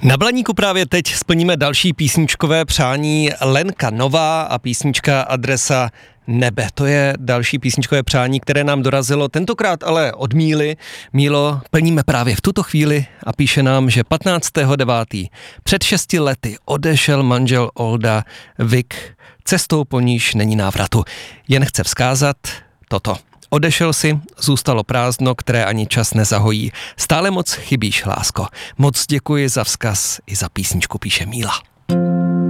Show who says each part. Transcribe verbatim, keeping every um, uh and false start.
Speaker 1: Na Blaníku právě teď splníme další písničkové přání. Lenka Nová a písnička Adresa nebe. To je další písničkové přání, které nám dorazilo tentokrát ale od Míly. Mílo, plníme právě v tuto chvíli a píše nám, že patnáctého devátého před šesti lety odešel manžel Olda Vik. Cestou po níž není návratu. Jen chce vzkázat toto. Odešel si, zůstalo prázdno, které ani čas nezahojí. Stále moc chybíš, lásko. Moc děkuji za vzkaz i za písničku, píše Míla.